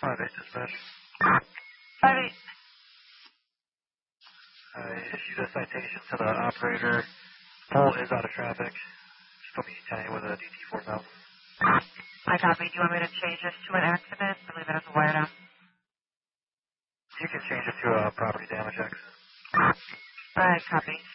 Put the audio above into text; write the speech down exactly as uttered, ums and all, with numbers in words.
five eight dispatch. five eight. I issued a citation to the operator. Pole is out of traffic. Just put me ten eight with a D T four thousand. I copy. Do you want me to change this to an accident or leave it as a wire down? You can change it to a property damage X. I copy.